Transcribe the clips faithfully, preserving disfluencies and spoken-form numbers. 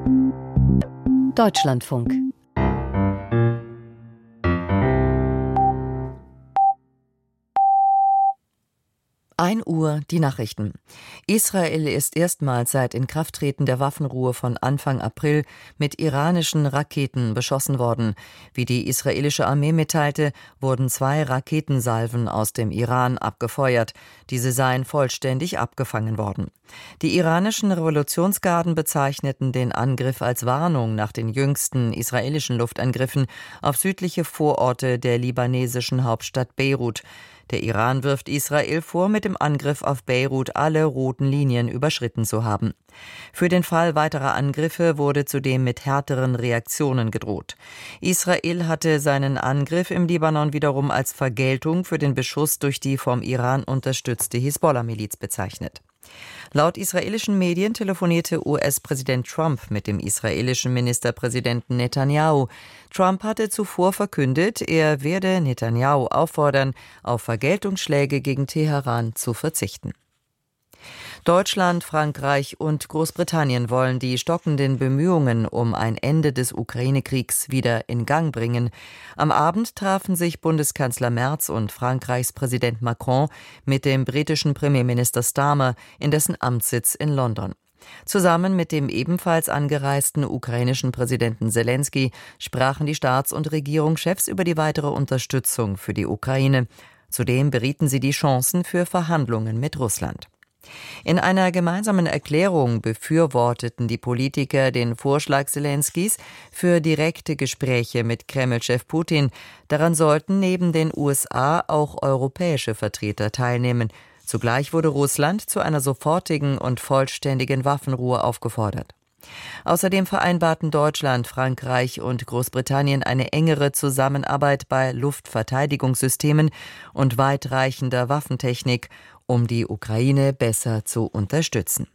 Deutschlandfunk. ein Uhr die Nachrichten. Israel ist erstmals seit Inkrafttreten der Waffenruhe von Anfang April mit iranischen Raketen beschossen worden. Wie die israelische Armee mitteilte, wurden zwei Raketensalven aus dem Iran abgefeuert. Diese seien vollständig abgefangen worden. Die iranischen Revolutionsgarden bezeichneten den Angriff als Warnung nach den jüngsten israelischen Luftangriffen auf südliche Vororte der libanesischen Hauptstadt Beirut. Der Iran wirft Israel vor, mit dem Angriff auf Beirut alle roten Linien überschritten zu haben. Für den Fall weiterer Angriffe wurde zudem mit härteren Reaktionen gedroht. Israel hatte seinen Angriff im Libanon wiederum als Vergeltung für den Beschuss durch die vom Iran unterstützte Hisbollah-Miliz bezeichnet. Laut israelischen Medien telefonierte U S-Präsident Trump mit dem israelischen Ministerpräsidenten Netanyahu. Trump hatte zuvor verkündet, er werde Netanyahu auffordern, auf Vergeltungsschläge gegen Teheran zu verzichten. Deutschland, Frankreich und Großbritannien wollen die stockenden Bemühungen um ein Ende des Ukraine-Kriegs wieder in Gang bringen. Am Abend trafen sich Bundeskanzler Merz und Frankreichs Präsident Macron mit dem britischen Premierminister Starmer in dessen Amtssitz in London. Zusammen mit dem ebenfalls angereisten ukrainischen Präsidenten Selensky sprachen die Staats- und Regierungschefs über die weitere Unterstützung für die Ukraine. Zudem berieten sie die Chancen für Verhandlungen mit Russland. In einer gemeinsamen Erklärung befürworteten die Politiker den Vorschlag Selenskys für direkte Gespräche mit Kreml-Chef Putin. Daran sollten neben den U S A auch europäische Vertreter teilnehmen. Zugleich wurde Russland zu einer sofortigen und vollständigen Waffenruhe aufgefordert. Außerdem vereinbarten Deutschland, Frankreich und Großbritannien eine engere Zusammenarbeit bei Luftverteidigungssystemen und weitreichender Waffentechnik, um die Ukraine besser zu unterstützen.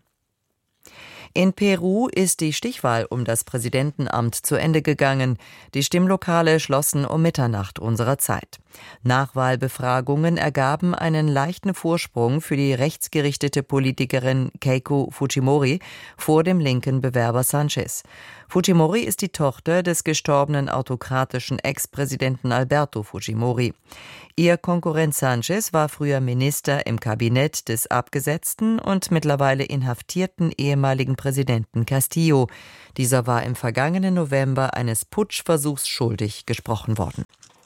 In Peru ist die Stichwahl um das Präsidentenamt zu Ende gegangen. Die Stimmlokale schlossen um Mitternacht unserer Zeit. Nachwahlbefragungen ergaben einen leichten Vorsprung für die rechtsgerichtete Politikerin Keiko Fujimori vor dem linken Bewerber Sanchez. Fujimori ist die Tochter des gestorbenen autokratischen Ex-Präsidenten Alberto Fujimori. Ihr Konkurrent Sanchez war früher Minister im Kabinett des abgesetzten und mittlerweile inhaftierten ehemaligen Präsidenten Castillo. Dieser war im vergangenen November eines Putschversuchs schuldig gesprochen worden.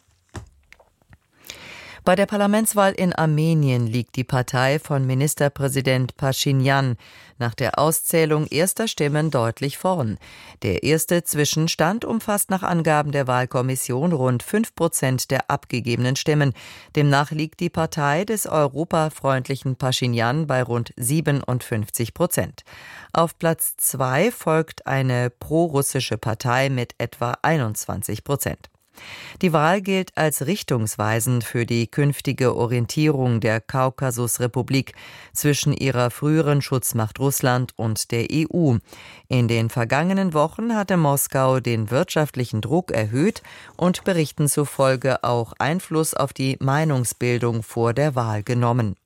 Bei der Parlamentswahl in Armenien liegt die Partei von Ministerpräsident Pashinyan nach der Auszählung erster Stimmen deutlich vorn. Der erste Zwischenstand umfasst nach Angaben der Wahlkommission rund fünf Prozent der abgegebenen Stimmen. Demnach liegt die Partei des europafreundlichen Pashinyan bei rund siebenundfünfzig Prozent. Auf Platz zwei folgt eine prorussische Partei mit etwa einundzwanzig Prozent. Die Wahl gilt als richtungsweisend für die künftige Orientierung der Kaukasusrepublik zwischen ihrer früheren Schutzmacht Russland und der E U. In den vergangenen Wochen hatte Moskau den wirtschaftlichen Druck erhöht und Berichten zufolge auch Einfluss auf die Meinungsbildung vor der Wahl genommen.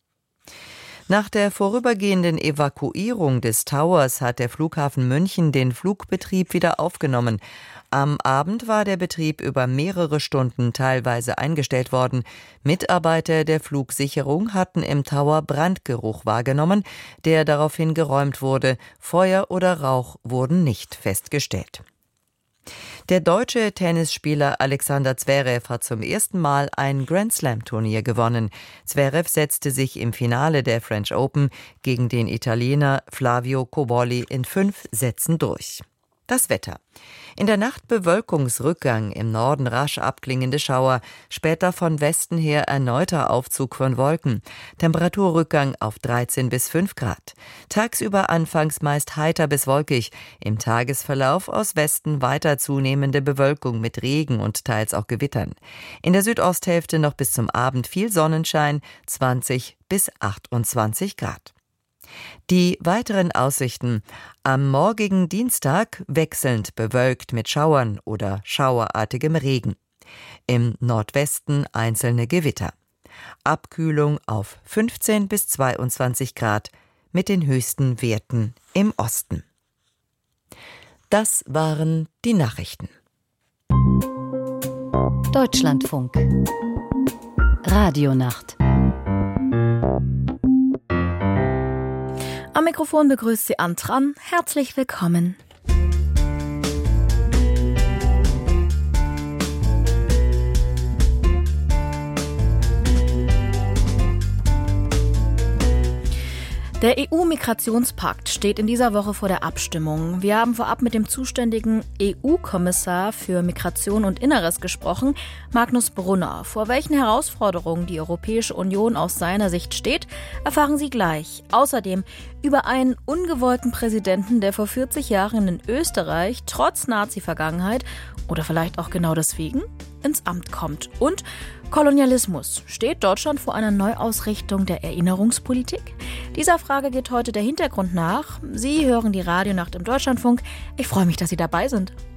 Nach der vorübergehenden Evakuierung des Towers hat der Flughafen München den Flugbetrieb wieder aufgenommen. Am Abend war der Betrieb über mehrere Stunden teilweise eingestellt worden. Mitarbeiter der Flugsicherung hatten im Tower Brandgeruch wahrgenommen, der daraufhin geräumt wurde. Feuer oder Rauch wurden nicht festgestellt. Der deutsche Tennisspieler Alexander Zverev hat zum ersten Mal ein Grand-Slam-Turnier gewonnen. Zverev setzte sich im Finale der French Open gegen den Italiener Flavio Cobolli in fünf Sätzen durch. Das Wetter. In der Nacht Bewölkungsrückgang, im Norden rasch abklingende Schauer, später von Westen her erneuter Aufzug von Wolken. Temperaturrückgang auf dreizehn bis fünf Grad. Tagsüber anfangs meist heiter bis wolkig, im Tagesverlauf aus Westen weiter zunehmende Bewölkung mit Regen und teils auch Gewittern. In der Südosthälfte noch bis zum Abend viel Sonnenschein, zwanzig bis achtundzwanzig Grad. Die weiteren Aussichten: Am morgigen Dienstag wechselnd bewölkt mit Schauern oder schauerartigem Regen. Im Nordwesten einzelne Gewitter. Abkühlung auf fünfzehn bis zweiundzwanzig Grad mit den höchsten Werten im Osten. Das waren die Nachrichten. Deutschlandfunk. Radionacht. Am Mikrofon begrüßt Sie Antran. Herzlich willkommen. Der E U-Migrationspakt steht in dieser Woche vor der Abstimmung. Wir haben vorab mit dem zuständigen E U-Kommissar für Migration und Inneres gesprochen, Magnus Brunner. Vor welchen Herausforderungen die Europäische Union aus seiner Sicht steht, erfahren Sie gleich. Außerdem über einen ungewollten Präsidenten, der vor vierzig Jahren in Österreich trotz Nazi-Vergangenheit oder vielleicht auch genau deswegen ins Amt kommt. Und Kolonialismus. Steht Deutschland vor einer Neuausrichtung der Erinnerungspolitik? Dieser Frage geht heute der Hintergrund nach. Sie hören die Radionacht im Deutschlandfunk. Ich freue mich, dass Sie dabei sind.